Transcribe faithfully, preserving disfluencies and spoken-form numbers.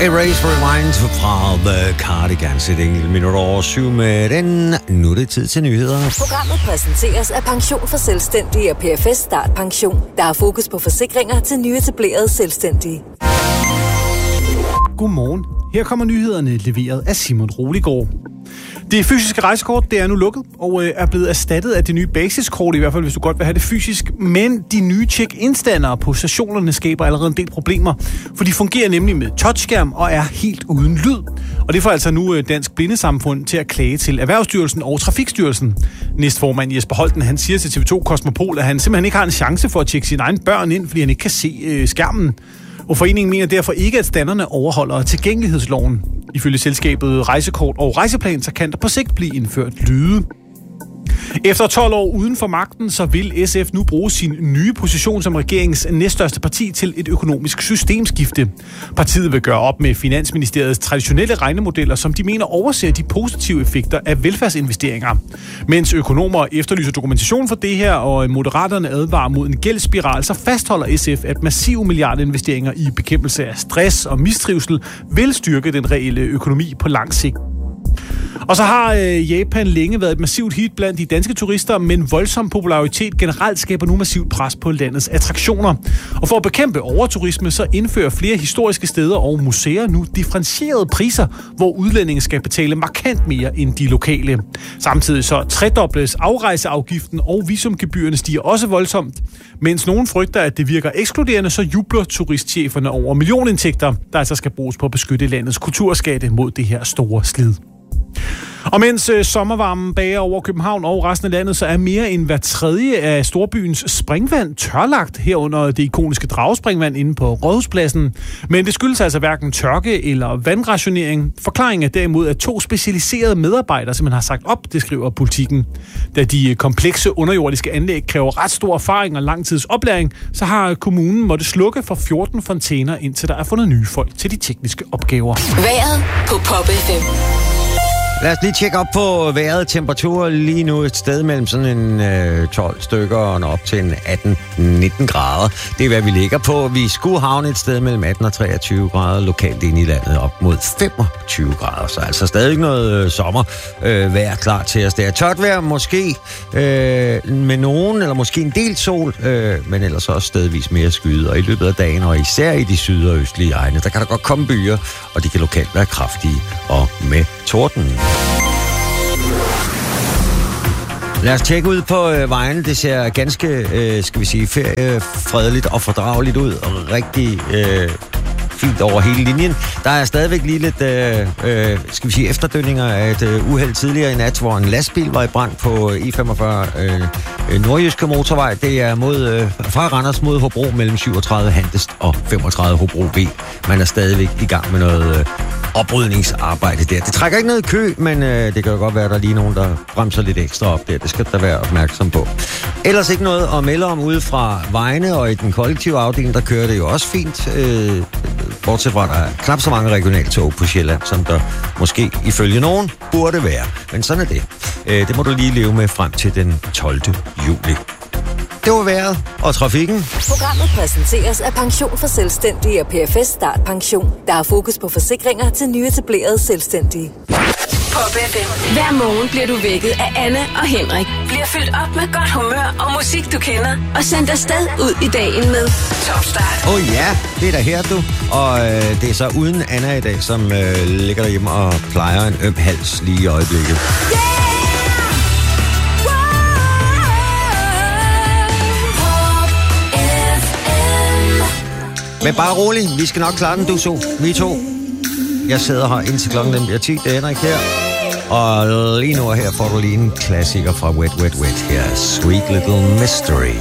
Erase Rewind fra The Cardigans. Et enkelt minut over syv med den. Nu er det tid til nyhederne. Programmet præsenteres af Pension for Selvstændige og P F S Start Pension. Der er fokus på forsikringer til nyetablerede selvstændige. Godmorgen. Her kommer nyhederne leveret af Simon Roligård. Det fysiske rejsekort, det er nu lukket og øh, er blevet erstattet af det nye basiskort, i hvert fald hvis du godt vil have det fysisk. Men de nye check-in-standere på stationerne skaber allerede en del problemer, for de fungerer nemlig med touchskærm og er helt uden lyd. Og det får altså nu øh, Dansk Blindesamfund til at klage til Erhvervsstyrelsen og Trafikstyrelsen. Næstformand Jesper Holten, han siger til T V to Kosmopol, at han simpelthen ikke har en chance for at tjekke sine egne børn ind, fordi han ikke kan se øh, skærmen. Og foreningen mener derfor ikke, at standerne overholder tilgængelighedsloven. Ifølge selskabet Rejsekort og Rejseplan, så kan der på sigt blive indført lyde. Efter tolv år uden for magten, så vil S F nu bruge sin nye position som regeringens næststørste parti til et økonomisk systemskifte. Partiet vil gøre op med Finansministeriets traditionelle regnemodeller, som de mener overser de positive effekter af velfærdsinvesteringer. Mens økonomer efterlyser dokumentation for det her, og Moderaterne advarer mod en gældsspiral, så fastholder S F, at massive milliardinvesteringer i bekæmpelse af stress og mistrivsel vil styrke den reelle økonomi på lang sigt. Og så har øh, Japan længe været et massivt hit blandt de danske turister, men voldsom popularitet generelt skaber nu massivt pres på landets attraktioner. Og for at bekæmpe overturisme, så indfører flere historiske steder og museer nu differentierede priser, hvor udlændinge skal betale markant mere end de lokale. Samtidig så tredobles afrejseafgiften, og visumgebyrerne stiger også voldsomt. Mens nogen frygter, at det virker ekskluderende, så jubler turistcheferne over millionindtægter, der altså skal bruges på at beskytte landets kulturskatte mod det her store slid. Og mens øh, sommervarmen bager over København og resten af landet, så er mere end hver tredje af storbyens springvand tørlagt herunder det ikoniske dragespringvand inde på Rådhuspladsen. Men det skyldes altså hverken tørke eller vandrationering. Forklaringen er derimod, at to specialiserede medarbejdere simpelthen har sagt op, det skriver Politikken. Da de komplekse underjordiske anlæg kræver ret stor erfaring og lang tids oplæring, så har kommunen måttet slukke for fjorten fontæner, indtil der er fundet nye folk til de tekniske opgaver. Vejret på Pop F M. Lad os lige tjekke op på vejret. Temperaturer lige nu et sted mellem sådan en øh, tolv stykker og op til en atten nitten grader. Det er, hvad vi ligger på. Vi skulle havne et sted mellem atten og treogtyve grader, lokalt inde i landet op mod femogtyve grader. Så altså stadig noget øh, sommer øh, vejr klar til os. Det er tørt vejr, måske øh, med nogen, eller måske en del sol, øh, men ellers også stedvis mere skyde. Og i løbet af dagen, og især i de syd- og østlige egne, der kan der godt komme byer, og de kan lokalt være kraftige og med torden. Lad os tjekke ud på øh, vejen. Det ser ganske, øh, skal vi sige, feriefredeligt og fordrageligt ud. Og rigtig øh, fint over hele linjen. Der er stadigvæk lige lidt, øh, øh, skal vi sige, efterdønninger af et øh, uheld tidligere i nat, hvor en lastbil var i brand på E femogfyrre øh, nordjyske motorvej. Det er mod, øh, fra Randers mod Hobro mellem syvogtredive Handest og femogtredive Hobro V. Man er stadigvæk i gang med noget øh, oprydningsarbejde der. Det trækker ikke noget i kø, men øh, det kan jo godt være, at der er lige nogen, der bremser lidt ekstra op der. Det skal der være opmærksom på. Ellers ikke noget at melde om ude fra vejene, og i den kollektive afdeling, der kører det jo også fint. Øh, bortset fra, der er knap så mange regionaltog på Sjælland, som der måske ifølge nogen burde være. Men sådan er det. Øh, det må du lige leve med frem til den tolvte juli. Det var vejret og trafikken. Programmet præsenteres af Pension for Selvstændige og P F S Start Pension. Der er fokus på forsikringer til nyetablerede selvstændige. Pop F M. Hver morgen bliver du vækket af Anne og Henrik. Bliver fyldt op med godt humør og musik, du kender. Og sendt afsted ud i dagen med Top Start. Åh oh ja, det er da her, du. Og øh, det er så uden Anna i dag, som øh, ligger derhjemme og plejer en øm hals lige i øjeblikket. Yeah! Men bare rolig, vi skal nok klare den, du to. Vi to. Jeg sidder her indtil klokken den bliver ti. Det er Henrik her. Og lige nu her får du lige en klassiker fra Wet Wet Wet. Her er Sweet Little Mystery.